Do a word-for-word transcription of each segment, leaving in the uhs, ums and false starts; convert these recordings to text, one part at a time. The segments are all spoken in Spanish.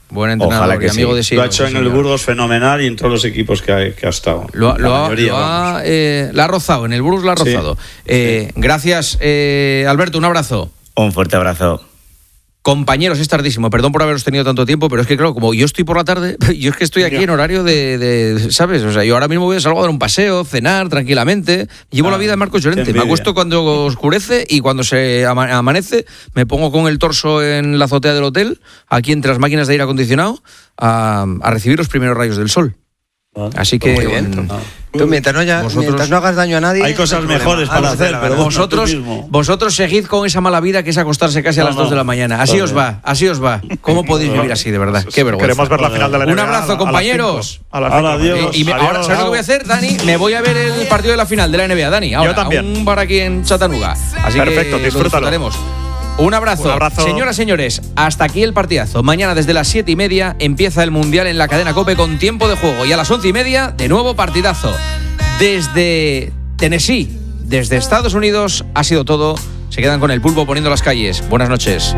Buen entrenador y amigo sí. de Siro. Lo ha hecho en el Burgos fenomenal y en todos los equipos que ha, que ha estado. Lo, lo, ha, lo ha, eh, la ha rozado, en el Burgos la ha rozado. Sí. Eh, sí. Gracias, eh, Alberto, un abrazo. Un fuerte abrazo. Compañeros, es tardísimo, perdón por haberos tenido tanto tiempo, pero es que claro, como yo estoy por la tarde, yo es que estoy aquí en horario de, de ¿sabes? O sea, yo ahora mismo voy a salir a dar un paseo, cenar tranquilamente, llevo ah, la vida de Marcos Llorente, me acuesto cuando oscurece y cuando se ama- amanece me pongo con el torso en la azotea del hotel, aquí entre las máquinas de aire acondicionado, a, a recibir los primeros rayos del sol. Ah, Así que... Muy bien. Ah. Tú, mientras, no haya, vosotros, mientras no hagas daño a nadie... Hay cosas no mejores para hacer, pero vosotros, vosotros seguid con esa mala vida que es acostarse casi a las no, dos de la mañana. Así no, os va, así os va. ¿Cómo podéis vivir así, de verdad? Qué vergüenza. Queremos ver la final de la N B A. Un abrazo, compañeros. A las cinco. Adiós. Y me, Adiós. Ahora, ¿sabes lo que voy a hacer, Dani? Me voy a ver el partido de la final de la N B A, Dani. Ahora, yo también. A un bar aquí en Chattanooga. Así Perfecto, que disfrútalo. Lo Un abrazo. Un abrazo. Señoras, señores, hasta aquí el partidazo. Mañana desde las siete y media empieza el Mundial en la cadena COPE con tiempo de juego. Y a las once y media, de nuevo partidazo. Desde Tennessee, desde Estados Unidos, ha sido todo. Se quedan con el Pulpo poniendo las calles. Buenas noches.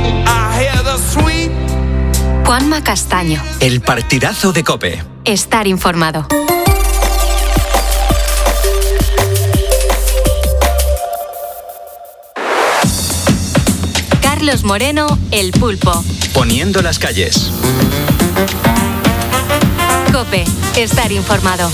Juanma Castaño. El partidazo de COPE. Estar informado. Carlos Moreno, El Pulpo. Poniendo las calles. COPE. Estar informado.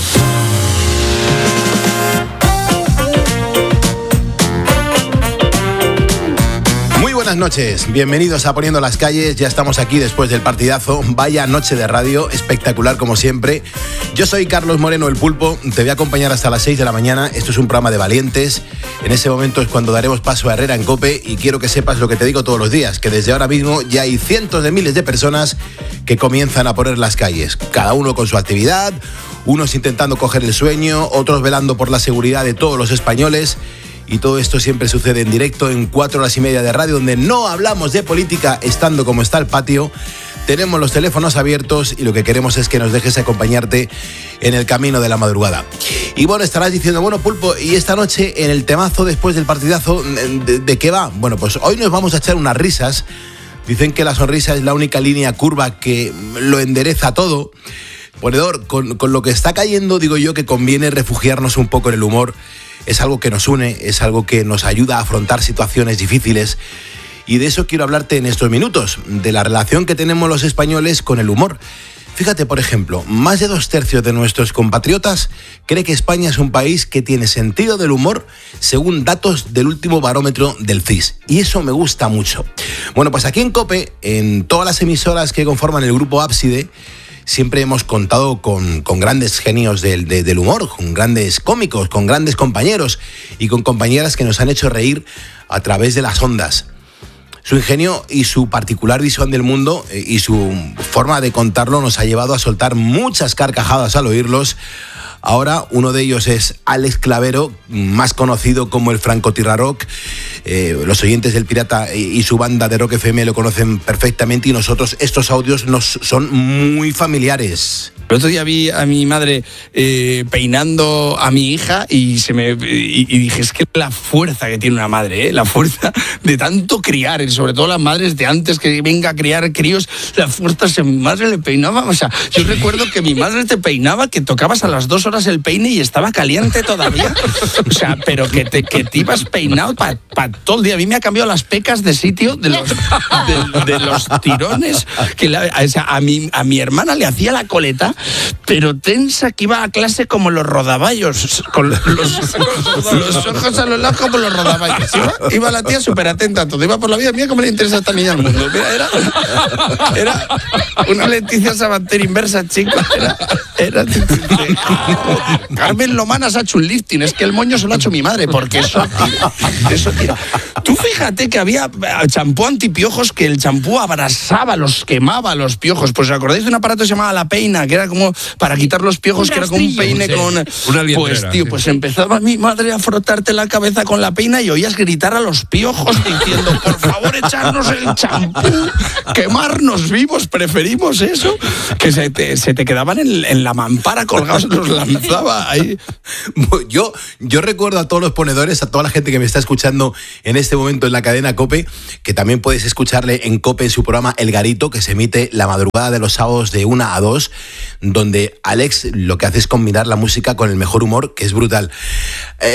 Muy buenas noches, bienvenidos a Poniendo las Calles, ya estamos aquí después del partidazo, vaya noche de radio, espectacular como siempre. Yo soy Carlos Moreno, El Pulpo, te voy a acompañar hasta las seis de la mañana, esto es un programa de valientes, en ese momento es cuando daremos paso a Herrera en COPE y quiero que sepas lo que te digo todos los días, que desde ahora mismo ya hay cientos de miles de personas que comienzan a poner las calles, cada uno con su actividad, unos intentando coger el sueño, otros velando por la seguridad de todos los españoles. Y todo esto siempre sucede en directo en cuatro horas y media de radio, donde no hablamos de política estando como está el patio. Tenemos los teléfonos abiertos y lo que queremos es que nos dejes acompañarte en el camino de la madrugada. Y bueno, estarás diciendo, bueno, Pulpo, ¿y esta noche en el temazo después del partidazo, de, de qué va? Bueno, pues hoy nos vamos a echar unas risas. Dicen que la sonrisa es la única línea curva que lo endereza todo. Ponedor, con, con lo que está cayendo, digo yo que conviene refugiarnos un poco en el humor. Es algo que nos une, es algo que nos ayuda a afrontar situaciones difíciles. Y de eso quiero hablarte en estos minutos, de la relación que tenemos los españoles con el humor. Fíjate, por ejemplo, más de dos tercios de nuestros compatriotas cree que España es un país que tiene sentido del humor según datos del último barómetro del C I S. Y eso me gusta mucho. Bueno, pues aquí en COPE, en todas las emisoras que conforman el grupo Ábside, siempre hemos contado con, con grandes genios del, de, del humor, con grandes cómicos, con grandes compañeros y con compañeras que nos han hecho reír a través de las ondas. Su ingenio y su particular visión del mundo y su forma de contarlo nos ha llevado a soltar muchas carcajadas al oírlos. Ahora uno de ellos es Alex Clavero, más conocido como el francotirador. Eh, los oyentes del Pirata y, y su banda de Rock F M lo conocen perfectamente y nosotros estos audios nos son muy familiares. El otro día vi a mi madre eh, peinando a mi hija y se me y, y dije, es que la fuerza que tiene una madre, ¿eh? La fuerza de tanto criar, sobre todo las madres de antes que venga a criar críos, la fuerza se mi madre le peinaba, o sea, yo recuerdo que mi madre te peinaba, que tocabas a las dos horas el peine y estaba caliente todavía, o sea, pero que te, que te ibas peinado para pa todo el día. A mí me ha cambiado las pecas de sitio de los, de, de los tirones, que la, o sea, a, mi, a mi hermana le hacía la coleta, pero tensa, que iba a clase como los rodaballos, con los, los, los ojos a los lados como los rodaballos. Iba, iba la tía súper atenta a todo, iba por la vida, mira cómo le interesa a esta niña al mundo. Mira, era, era una Leticia Sabater inversa, chica. Era, era, Carmen Lomana se ha hecho un lifting, es que el moño se lo ha hecho mi madre, porque eso tira, eso tira. Tú fíjate que había champú antipiojos, que el champú abrasaba, los quemaba los piojos. Pues ¿os acordáis de un aparato que se llamaba La Peina, que era como para quitar los piojos, que era como un peine sí, con... Una pues tío, sí. Pues empezaba mi madre a frotarte la cabeza con la peina y oías gritar a los piojos diciendo, por favor, echarnos el champú, quemarnos vivos, preferimos eso, que se te, se te quedaban en, en la mampara colgados, los lanzaba ahí. Yo, yo recuerdo a todos los ponedores, a toda la gente que me está escuchando en este este momento en la cadena COPE, que también puedes escucharle en COPE en su programa El Garito, que se emite la madrugada de los sábados de una a dos, donde Alex lo que hace es combinar la música con el mejor humor, que es brutal. Eh,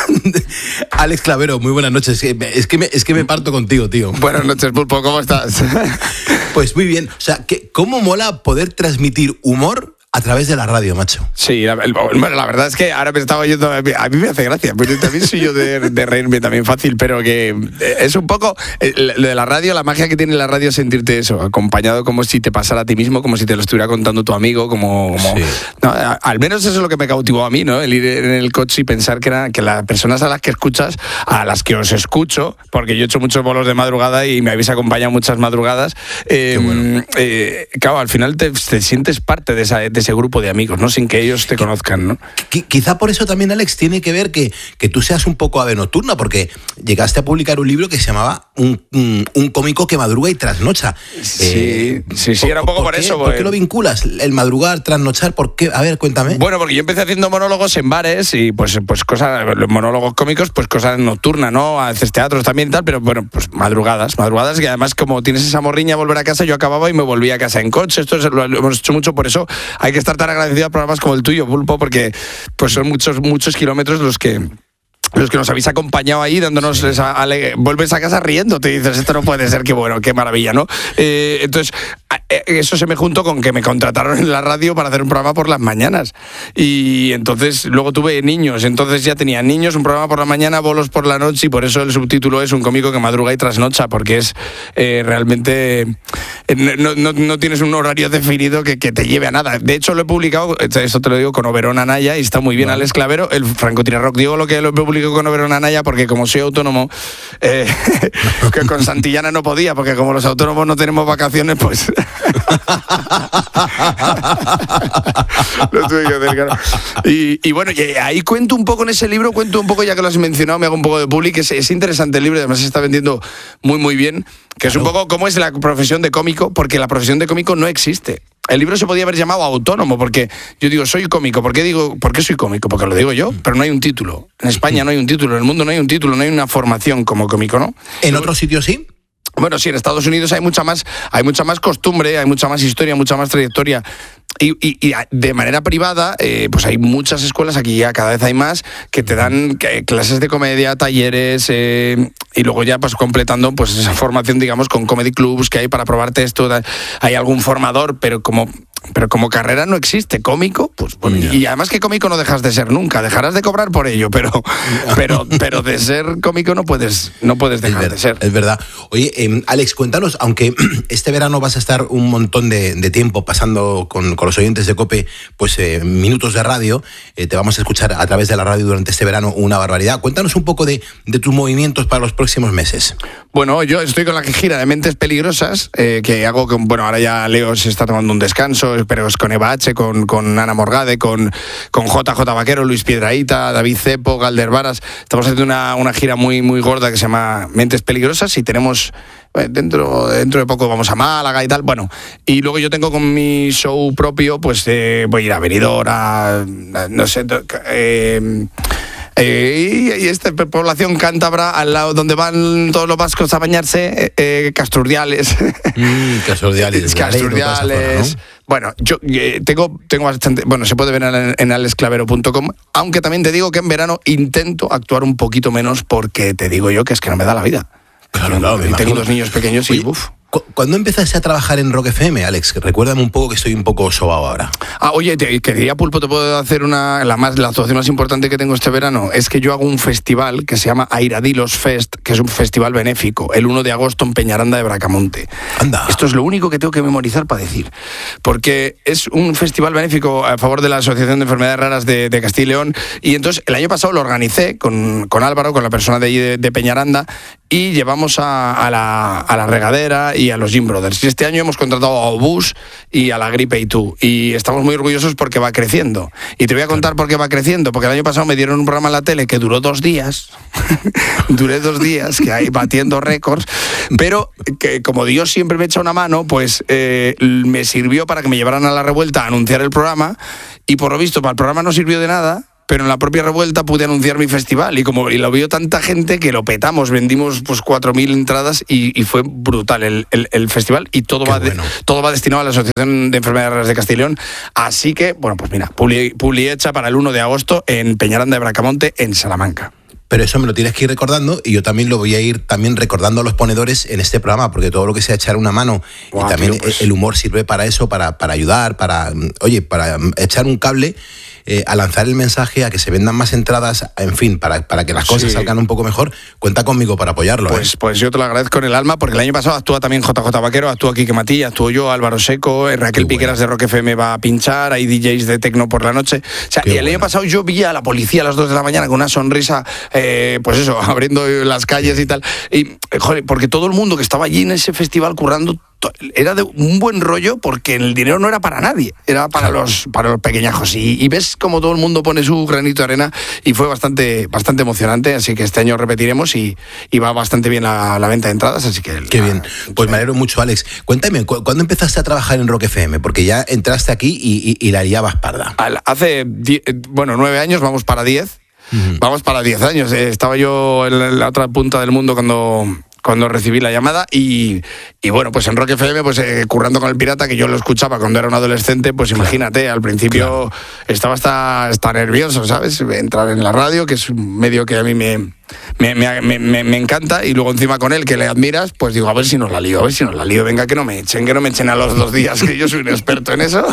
Alex Clavero, muy buenas noches. Es que me, es que me parto contigo, tío. Buenas noches, Pulpo, ¿cómo estás? Pues muy bien. O sea, que ¿cómo mola poder transmitir humor a través de la radio, macho? Sí, la, el, bueno, la verdad es que ahora me estaba oyendo, a mí me hace gracia, pero también soy yo de, de reírme también fácil, pero que es un poco lo de la radio, la magia que tiene la radio es sentirte eso, acompañado como si te pasara a ti mismo, como si te lo estuviera contando tu amigo, como, como sí. No, a, al menos eso es lo que me cautivó a mí, ¿no? El ir en el coche y pensar que, era, que las personas a las que escuchas, a las que os escucho, porque yo he hecho muchos bolos de madrugada y me habéis acompañado muchas madrugadas, eh, bueno. eh, claro, al final te, te sientes parte de esa de ese grupo de amigos, ¿no? Sin que ellos te conozcan, ¿no? Quizá por eso también, Alex, tiene que ver que, que tú seas un poco ave nocturna, porque llegaste a publicar un libro que se llamaba Un, un, un cómico que madruga y trasnocha. Sí, eh, sí, sí, era un poco por, por eso. ¿Por qué lo vinculas? El madrugar, trasnochar, ¿por qué? A ver, cuéntame. Bueno, porque yo empecé haciendo monólogos en bares y pues, pues cosas, monólogos cómicos, pues cosas nocturnas, ¿no? A veces teatros también y tal, pero bueno, pues madrugadas, madrugadas, que además como tienes esa morriña volver a casa, yo acababa y me volvía a casa en coche. Esto es, lo hemos hecho mucho, por eso hay que estar tan agradecido a programas como el tuyo, Pulpo, porque pues son muchos muchos kilómetros los que los que nos habéis acompañado ahí, dándonos sí. esa ale- vuelves a casa riendo, te dices, esto no puede ser, qué bueno, qué maravilla, ¿no? Eh, entonces, eso se me juntó con que me contrataron en la radio para hacer un programa por las mañanas. Y entonces, luego tuve niños, entonces ya tenía niños, un programa por la mañana, bolos por la noche, y por eso el subtítulo es Un cómico que madruga y trasnocha, porque es eh, realmente... Eh, no, no, no tienes un horario definido que, que te lleve a nada. De hecho, lo he publicado, esto te lo digo, con Oberón Anaya, y está muy bien, bueno. Alex Clavero, el francotirador. Digo lo que lo he publicado con Oberón Anaya porque como soy autónomo, eh, que con Santillana no podía, porque como los autónomos no tenemos vacaciones, pues lo tuve que hacer, claro. Y, y bueno, y ahí cuento un poco en ese libro, cuento un poco, ya que lo has mencionado, me hago un poco de public, es, es interesante el libro, además se está vendiendo muy muy bien, que es un poco cómo es la profesión de cómico, porque la profesión de cómico no existe. El libro se podía haber llamado Autónomo, porque yo digo, soy cómico. ¿Por qué digo, por qué soy cómico? Porque lo digo yo, pero no hay un título. En España no hay un título, en el mundo no hay un título, no hay una formación como cómico, ¿no? ¿En otros sitios sí? Bueno, sí, en Estados Unidos hay mucha más, hay mucha más costumbre, hay mucha más historia, mucha más trayectoria. Y, y, y de manera privada, eh, pues hay muchas escuelas, aquí ya cada vez hay más, que te dan que, clases de comedia, talleres, eh, y luego ya pues completando pues esa formación, digamos, con comedy clubs que hay para probarte esto. Hay algún formador, pero como... pero como carrera no existe. Cómico, pues bueno, y además que cómico no dejas de ser nunca, dejarás de cobrar por ello, pero pero pero de ser cómico no puedes no puedes dejar ver, de ser. Es verdad. Oye, eh, Alex, cuéntanos, aunque este verano vas a estar un montón de, de tiempo pasando con, con los oyentes de COPE, pues eh, minutos de radio, eh, te vamos a escuchar a través de la radio durante este verano una barbaridad. Cuéntanos un poco de, de tus movimientos para los próximos meses. Bueno, yo estoy con la gira de Mentes Peligrosas, eh, que hago con, bueno, ahora ya Leo se está tomando un descanso, pero es con Eva H, con, con Ana Morgade, con, con J J Vaquero, Luis Piedrahíta, David Cepo, Galder Varas. Estamos haciendo una, una gira muy, muy gorda que se llama Mentes Peligrosas y tenemos... Dentro, dentro de poco vamos a Málaga y tal, bueno, y luego yo tengo con mi show propio, pues eh, voy a ir a Benidorm, a, no sé, eh, eh, y, y esta población cántabra al lado donde van todos los vascos a bañarse, eh, Casturdiales. Mm, Casturdiales. Casturdiales. ¿No? Bueno, yo eh, tengo, tengo bastante... Bueno, se puede ver en, en alex clavero punto com, aunque también te digo que en verano intento actuar un poquito menos porque te digo yo que es que no me da la vida. Claro, claro, y tengo dos niños pequeños y Oye, uff. ¿Cuándo empezaste a trabajar en Rock F M, Alex? Recuérdame un poco que estoy un poco sobao ahora. Ah, oye, te quería, Pulpo, te puedo hacer una... La, más, la actuación más importante que tengo este verano es que yo hago un festival que se llama Airadilos Fest, que es un festival benéfico, el uno de agosto en Peñaranda de Bracamonte. Anda. Esto es lo único que tengo que memorizar para decir, porque es un festival benéfico a favor de la Asociación de Enfermedades Raras de, de Castilla y León, y entonces el año pasado lo organicé con, con Álvaro, con la persona de, de, de Peñaranda, y llevamos a, a, la, a la Regadera y a los Jim Brothers. Y este año hemos contratado a Obús y a la Gripe y tú. Y estamos muy orgullosos porque va creciendo. Y te voy a contar por qué va creciendo. Porque el año pasado me dieron un programa en la tele que duró dos días. Duré dos días, que ahí batiendo récords. Pero que como Dios siempre me echa una mano, pues eh, me sirvió para que me llevaran a La Revuelta a anunciar el programa. Y por lo visto, para el programa no sirvió de nada. pero en la propia revuelta pude anunciar mi festival y como y lo vio tanta gente que lo petamos, vendimos pues cuatro mil entradas y, y fue brutal el, el, el festival y todo va, bueno. de, todo va destinado a la Asociación de Enfermedades Raras de Castilla y León, así que, bueno, pues mira, publi, publi hecha para el uno de agosto en Peñaranda de Bracamonte, en Salamanca. Pero eso me lo tienes que ir recordando y yo también lo voy a ir también recordando a los ponedores en este programa, porque todo lo que sea echar una mano wow, y también tío, pues... el humor sirve para eso, para, para ayudar, para, oye, para echar un cable, eh, a lanzar el mensaje, a que se vendan más entradas, en fin, para, para que las cosas sí. salgan un poco mejor. Cuenta conmigo para apoyarlo. Pues, ¿eh? pues yo te lo agradezco en el alma, porque el año pasado actúa también J J Vaquero, actúa Quique Matilla, actúo yo, Álvaro Seco, Raquel Piqueras de Rock F M va a pinchar, hay D Js de tecno por la noche. O sea, y el bueno. año pasado yo vi a la policía a las dos de la mañana con una sonrisa, eh, pues eso, abriendo las calles y tal. Y, joder, porque todo el mundo que estaba allí en ese festival currando era de un buen rollo, porque el dinero no era para nadie, era para los para los pequeñajos. Y, y ves como todo el mundo pone su granito de arena y fue bastante bastante emocionante. Así que este año repetiremos y, y va bastante bien la, la venta de entradas. Así que qué la, bien. Pues me alegro mucho, Alex. Cuéntame, ¿cu- ¿cuándo empezaste a trabajar en Rock F M? Porque ya entraste aquí y, y, y la liabas parda. Hace, die, bueno, nueve años, vamos para diez. Uh-huh. Vamos para diez años. Eh, estaba yo en la otra punta del mundo cuando... cuando recibí la llamada y, y bueno, pues en Rock F M, pues eh, currando con el Pirata, que yo lo escuchaba cuando era un adolescente, pues claro. imagínate, al principio claro. estaba hasta, hasta nervioso, ¿sabes? Entrar en la radio, que es un medio que a mí me... Me, me, me, me encanta, y luego encima con él que le admiras, pues digo, a ver si nos la lío, a ver si nos la lío, venga, que no me echen, que no me echen a los dos días, que yo soy un experto en eso.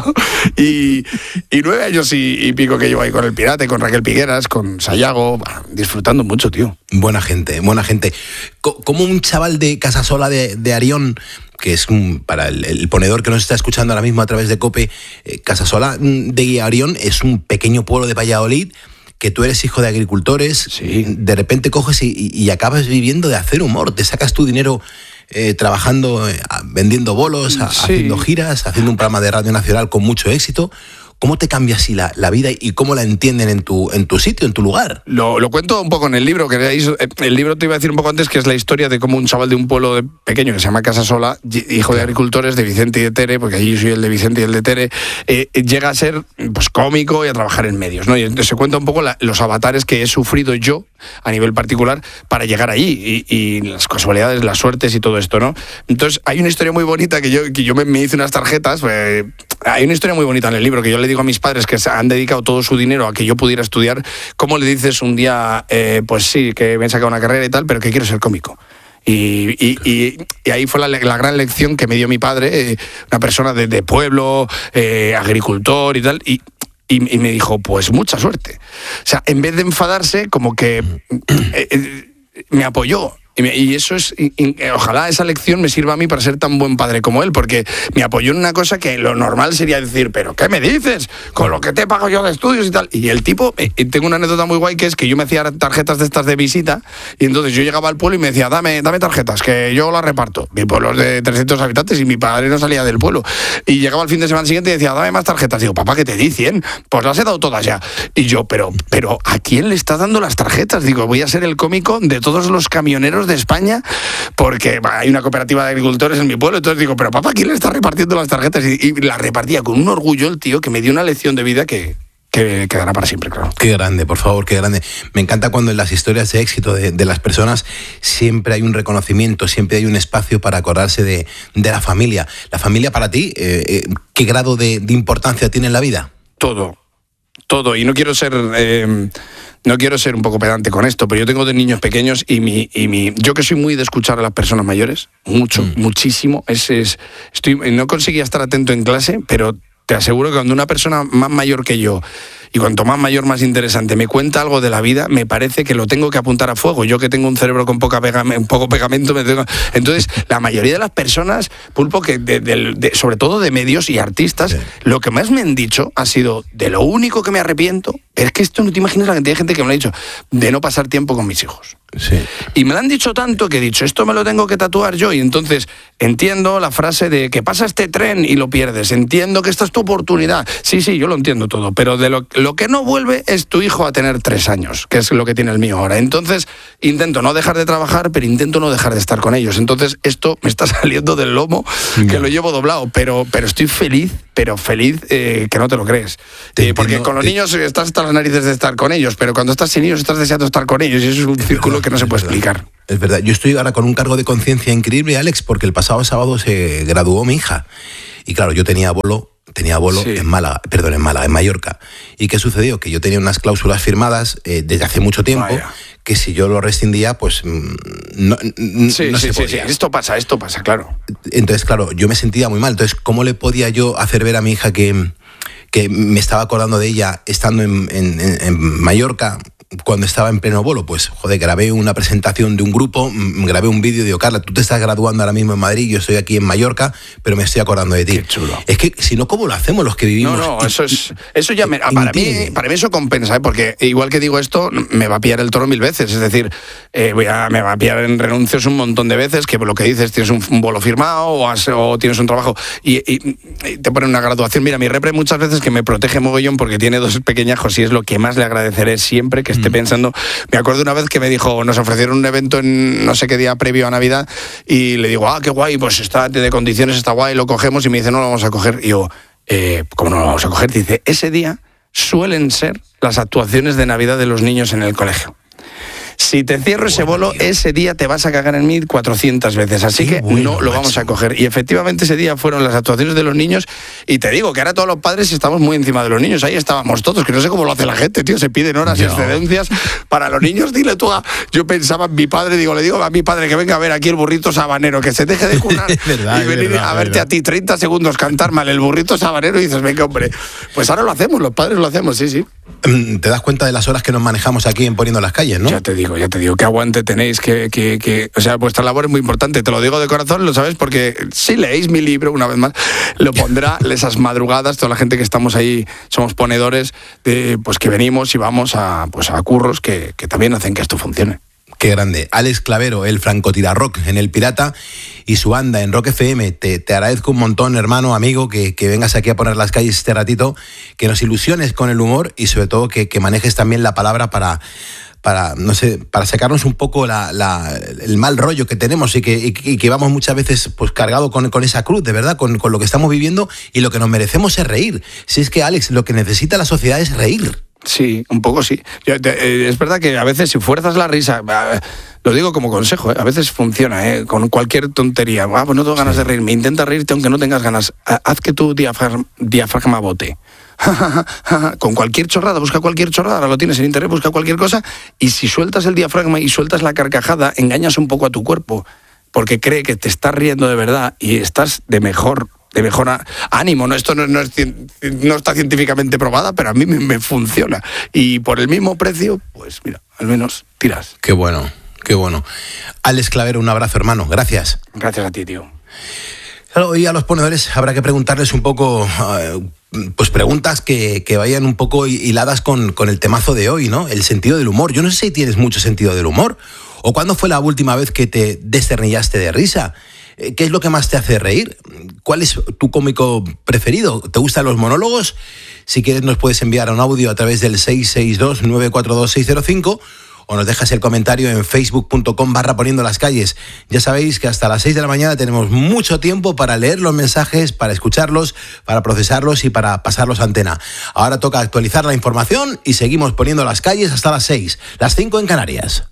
Y, y nueve años y, y pico que llevo ahí con el Pirata, con Raquel Piqueras, con Sayago, disfrutando mucho, tío. Buena gente, buena gente. Como un chaval de Casasola de, de Arión, que es un, para el, el ponedor que nos está escuchando ahora mismo a través de COPE, eh, Casasola de Arión es un pequeño pueblo de Valladolid, que tú eres hijo de agricultores, sí. de repente coges y, y, y acabas viviendo de hacer humor, te sacas tu dinero eh, trabajando, eh, vendiendo bolos, a, sí. haciendo giras, haciendo un programa de Radio Nacional con mucho éxito. ¿Cómo te cambia así la, la vida y cómo la entienden en tu, en tu sitio, en tu lugar? Lo, lo cuento un poco en el libro, que el libro te iba a decir un poco antes, que es la historia de cómo un chaval de un pueblo de pequeño que se llama Casasola, hijo de agricultores, de Vicente y de Tere, porque allí soy el de Vicente y el de Tere, eh, llega a ser pues cómico y a trabajar en medios, ¿no? Y entonces se cuenta un poco la, los avatares que he sufrido yo a nivel particular para llegar allí y, y las casualidades, las suertes y todo esto, ¿no? Entonces hay una historia muy bonita que yo, que yo me, me hice unas tarjetas, pues, hay una historia muy bonita en el libro que yo le digo a mis padres, que han dedicado todo su dinero a que yo pudiera estudiar. ¿Cómo le dices un día, eh, pues sí, que me he sacado una carrera y tal, pero que quiero ser cómico? Y, y, y, y ahí fue la, la gran lección que me dio mi padre, eh, una persona de, de pueblo, eh, agricultor y tal, y, y, y me dijo, pues mucha suerte. O sea, en vez de enfadarse, como que eh, eh, me apoyó. Y, me, y eso es, y, y, ojalá esa lección me sirva a mí para ser tan buen padre como él, porque me apoyó en una cosa que lo normal sería decir, pero ¿qué me dices? Con lo que te pago yo de estudios y tal. Y el tipo, eh, tengo una anécdota muy guay, que es que yo me hacía tarjetas de estas de visita, y entonces yo llegaba al pueblo y me decía, dame, dame tarjetas, que yo las reparto. Mi pueblo es de trescientos habitantes y mi padre no salía del pueblo. Y llegaba el fin de semana siguiente y decía, dame más tarjetas. Digo, papá, que te di cien, pues las he dado todas ya. Y yo, pero, pero ¿a quién le está dando las tarjetas? Digo, voy a ser el cómico de todos los camioneros de España, porque bah, hay una cooperativa de agricultores en mi pueblo. Entonces digo, pero papá, ¿quién le está repartiendo las tarjetas? Y, y las repartía con un orgullo el tío, que me dio una lección de vida que, que quedará para siempre, claro. Qué grande, por favor, qué grande. Me encanta cuando en las historias de éxito de, de las personas siempre hay un reconocimiento, siempre hay un espacio para acordarse de, de la familia. La familia para ti, eh, eh, ¿qué grado de, de importancia tiene en la vida? Todo, todo. Y no quiero ser... Eh, No quiero ser un poco pedante con esto, pero yo tengo dos niños pequeños y mi, y mi yo que soy muy de escuchar a las personas mayores, mucho, mm. muchísimo. Es, es, estoy, no conseguía estar atento en clase, pero te aseguro que cuando una persona más mayor que yo, y cuanto más mayor, más interesante, me cuenta algo de la vida, me parece que lo tengo que apuntar a fuego. Yo que tengo un cerebro con poca pegam- un poco pegamento, me tengo... Entonces, la mayoría de las personas, Pulpo, que de, de, de, sobre todo de medios y artistas, sí. lo que más me han dicho ha sido, de lo único que me arrepiento, es que esto no te imaginas la cantidad de gente que me lo ha dicho, de no pasar tiempo con mis hijos. Sí. Y me lo han dicho tanto que he dicho, esto me lo tengo que tatuar yo. Y entonces entiendo la frase de que pasa este tren y lo pierdes. Entiendo que esta es tu oportunidad. Sí, sí, yo lo entiendo todo. Pero de lo, lo que no vuelve es tu hijo a tener tres años, que es lo que tiene el mío ahora. Entonces intento no dejar de trabajar, pero intento no dejar de estar con ellos. Entonces esto me está saliendo del lomo, que lo llevo doblado. Pero, pero estoy feliz, pero feliz eh, que no te lo crees. Eh, porque con los niños estás hasta las narices de estar con ellos, pero cuando estás sin ellos estás deseando estar con ellos. Y eso es un círculo que no se puede explicar. Es verdad, yo estoy ahora con un cargo de conciencia increíble, Alex, porque el pasado sábado se graduó mi hija. Y claro, yo tenía bolo, tenía bolo sí. en Málaga, perdón, en Málaga, en Mallorca. ¿Y qué sucedió? Que yo tenía unas cláusulas firmadas eh, desde hace mucho tiempo, Vaya. que si yo lo rescindía, pues no, sí, no sí, se sí, podía. Sí, esto pasa, esto pasa, claro. Entonces, claro, yo me sentía muy mal. Entonces, ¿cómo le podía yo hacer ver a mi hija que, que me estaba acordando de ella estando en, en, en Mallorca cuando estaba en pleno bolo? Pues, joder, grabé una presentación de un grupo, grabé un vídeo, digo, Carla, tú te estás graduando ahora mismo en Madrid, yo estoy aquí en Mallorca, pero me estoy acordando de ti. Qué chulo. Es que, si no, ¿cómo lo hacemos los que vivimos? No, no, eso es, eso ya me, para mí, para mí eso compensa, ¿eh? Porque igual que digo esto, me va a pillar el toro mil veces, es decir, eh, voy a, me va a pillar en renuncios un montón de veces, que lo que dices, tienes un, un bolo firmado o, has, o tienes un trabajo y, y, y te ponen una graduación. Mira, mi repre muchas veces que me protege mogollón porque tiene dos pequeñajos y es lo que más le agradeceré siempre que esté mm. pensando. Me acuerdo una vez que me dijo, nos ofrecieron un evento en no sé qué día previo a Navidad y le digo, ah, qué guay, pues está de condiciones, está guay, lo cogemos, y me dice, no lo vamos a coger. Y yo, eh, ¿cómo no lo vamos a coger? Dice, ese día suelen ser las actuaciones de Navidad de los niños en el colegio. Si te cierro ese bolo, ese día te vas a cagar en mí cuatrocientas veces, así que no lo vamos a coger. Y efectivamente ese día fueron las actuaciones de los niños, y te digo que ahora todos los padres estamos muy encima de los niños, ahí estábamos todos, que no sé cómo lo hace la gente, tío, se piden horas y excedencias para los niños. Dile tú a... Yo pensaba en mi padre, digo, le digo a mi padre que venga a ver aquí el burrito sabanero, que se deje de curar verdad, y venir verdad, a verte verdad. a ti treinta segundos cantar mal el burrito sabanero, y dices, venga, hombre, pues ahora lo hacemos, los padres lo hacemos, sí, sí. Te das cuenta de las horas que nos manejamos aquí en Poniendo las Calles, ¿no? Ya te digo, ya te digo, qué aguante tenéis, que, que, que, o sea, vuestra labor es muy importante, te lo digo de corazón, lo sabes, porque si leéis mi libro, una vez más, lo pondrá esas madrugadas, toda la gente que estamos ahí, somos ponedores, de, pues que venimos y vamos a, pues a curros que, que también hacen que esto funcione. Qué grande. Alex Clavero, el francotirarrock en El Pirata, y su banda en Rock F M. Te, te agradezco un montón, hermano, amigo, que, que vengas aquí a poner las calles este ratito, que nos ilusiones con el humor y sobre todo que, que manejes también la palabra para, para, no sé, para sacarnos un poco la, la, el mal rollo que tenemos y que, y, y que vamos muchas veces pues cargado con, con esa cruz, de verdad, con, con lo que estamos viviendo, y lo que nos merecemos es reír. Si es que, Alex, lo que necesita la sociedad es reír. Sí, un poco sí. Yo, te, eh, es verdad que a veces si fuerzas la risa, eh, lo digo como consejo, eh, a veces funciona, eh, con cualquier tontería. Ah, pues no tengo ganas sí. de reírme, intenta reírte aunque no tengas ganas. Haz que tu diafragma, diafragma bote. Con cualquier chorrada, busca cualquier chorrada, ahora lo tienes en internet, busca cualquier cosa, y si sueltas el diafragma y sueltas la carcajada, engañas un poco a tu cuerpo, porque cree que te estás riendo de verdad y estás de mejor de mejor ánimo, ¿no? Esto no, no, es, no está científicamente probada, pero a mí me, me funciona. Y por el mismo precio, pues mira, al menos tiras. Qué bueno, qué bueno. Alex Clavero, un abrazo, hermano. Gracias. Gracias a ti, tío. Claro, y a los ponedores habrá que preguntarles un poco, pues preguntas que, que vayan un poco hiladas con, con el temazo de hoy, ¿no? El sentido del humor. Yo no sé si tienes mucho sentido del humor, o cuándo fue la última vez que te desternillaste de risa. ¿Qué es lo que más te hace reír? ¿Cuál es tu cómico preferido? ¿Te gustan los monólogos? Si quieres nos puedes enviar un audio a través del seis seis dos, nueve cuatro dos, seis cero cinco o nos dejas el comentario en facebook punto com barra poniendo las calles. Ya sabéis que hasta las seis de la mañana tenemos mucho tiempo para leer los mensajes, para escucharlos, para procesarlos y para pasarlos a antena. Ahora toca actualizar la información y seguimos poniendo las calles hasta las seis, las cinco en Canarias.